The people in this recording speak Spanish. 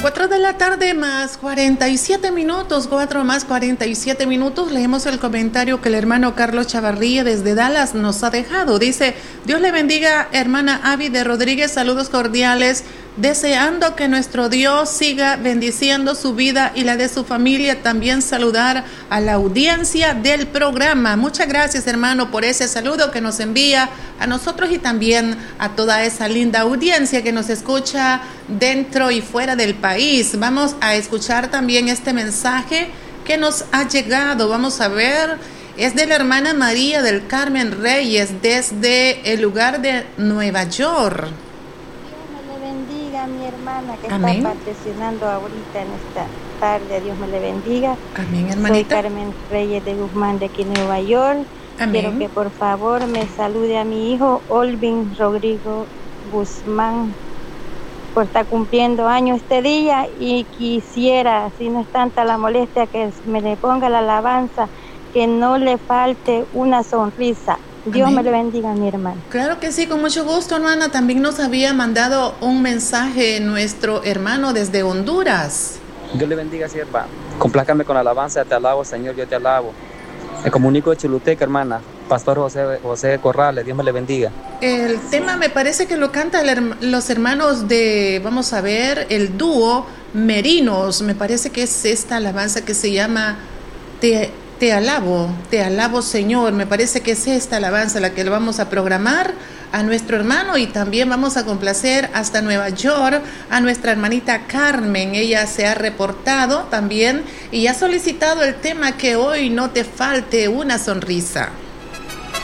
4 de la tarde más 47 minutos, 4 más 47 minutos. Leemos el comentario que el hermano Carlos Chavarría desde Dallas nos ha dejado. Dice: Dios le bendiga, hermana Avi de Rodríguez, saludos cordiales, deseando que nuestro Dios siga bendiciendo su vida y la de su familia. También saludar a la audiencia del programa. Muchas gracias, hermano, por ese saludo que nos envía a nosotros y también a toda esa linda audiencia que nos escucha dentro y fuera del país. Vamos a escuchar también este mensaje que nos ha llegado. Vamos a ver, es de la hermana María del Carmen Reyes desde el lugar de Nueva York. Dios me le bendiga a mi hermana que Amén. Está patrocinando ahorita en esta tarde. Dios me le bendiga. Amén, hermanita. Soy Carmen Reyes de Guzmán de aquí Nueva York. Amén. Quiero que por favor me salude a mi hijo Olvin Rodrigo Guzmán por estar cumpliendo años este día, y quisiera, si no es tanta la molestia, que me le ponga la alabanza, que no le falte una sonrisa. Dios Amén. me le bendiga a mi hermana. Claro que sí, con mucho gusto, hermana. También nos había mandado un mensaje nuestro hermano desde Honduras. Dios le bendiga, sierva. Complázcame con la alabanza, te alabo, Señor, yo te alabo. Me comunico de Choluteca, hermana. Pastor José Corrales, Dios me le bendiga. El tema me parece que lo canta los hermanos de, vamos a ver, el dúo Merinos. Me parece que es esta alabanza que se llama Te alabo, Señor. Me parece que es esta alabanza la que le vamos a programar a nuestro hermano, y también vamos a complacer hasta Nueva York a nuestra hermanita Carmen. Ella se ha reportado también y ha solicitado el tema Que hoy no te falte una sonrisa.